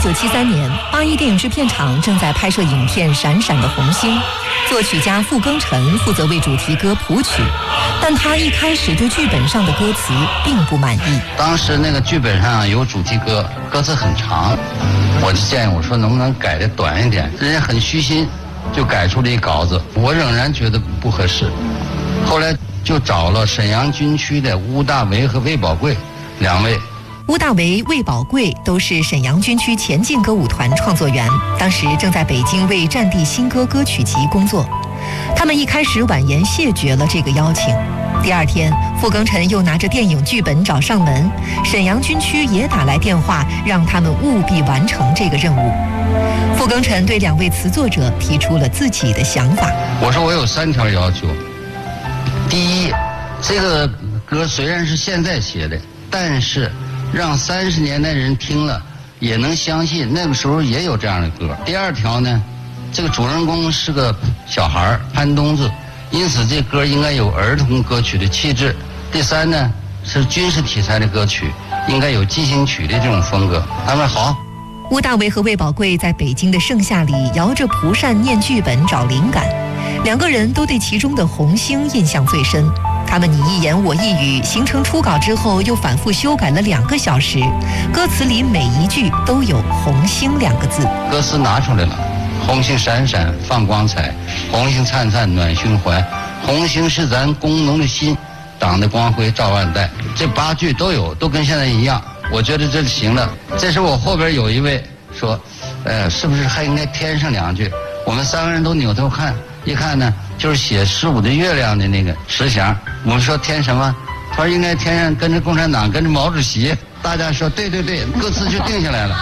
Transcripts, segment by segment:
1973年，八一电影制片厂正在拍摄影片《闪闪的红星》，作曲家傅庚辰负责为主题歌谱曲，但他一开始对剧本上的歌词并不满意。 当时那个剧本上有主题歌，歌词很长，我就建议我说能不能改得短一点，人家很虚心，就改出了一稿子，我仍然觉得不合适。后来就找了沈阳军区的邬大为和魏宝贵两位。 邬大为、魏宝贵都是沈阳军区前进歌舞团创作员，当时正在北京为战地新歌歌曲集工作。他们一开始婉言谢绝了这个邀请。第二天，傅庚辰又拿着电影剧本找上门，沈阳军区也打来电话，让他们务必完成这个任务。傅庚辰对两位词作者提出了自己的想法。 我说我有3条要求。第一，这个歌虽然是现在写的，但是让30年代人听了也能相信那个时候也有这样的歌。第二条呢，这个主人公是个小孩潘冬子，因此这歌应该有儿童歌曲的气质。第三呢，是军事题材的歌曲，应该有进行曲的这种风格。他们好。 邬大为和魏宝贵在北京的盛夏里摇着蒲扇念剧本找灵感，两个人都对其中的红星印象最深。他们你一言我一语，形成初稿之后又反复修改了2个小时，歌词里每一句都有红星2个字。 歌词拿出来了，红星闪闪放光彩，红星灿灿暖胸怀，红星是咱工农的心，党的光辉照万代。这8句都有，都跟现在一样，我觉得这行了。这时我后边有一位说，是不是还应该添上2句？我们3个人都扭头看，一看呢，就是写15的月亮的那个石祥。我们说添什么？他说应该添上跟着共产党，跟着毛主席。大家说对对对，歌词就定下来了。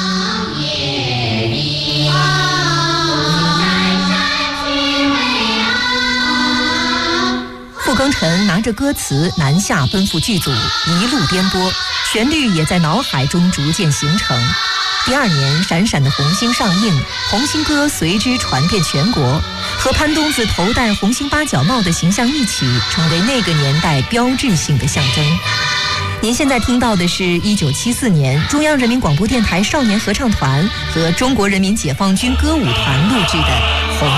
傅庚辰拿着歌词南下奔赴剧组，一路颠簸，旋律也在脑海中逐渐形成。第2年，《闪闪的红星》上映，红星歌随之传遍全国，和潘冬子头戴红星8角帽的形象一起，成为那个年代标志性的象征。您现在听到的是1974年中央人民广播电台少年合唱团和中国人民解放军歌舞团录制的《红》。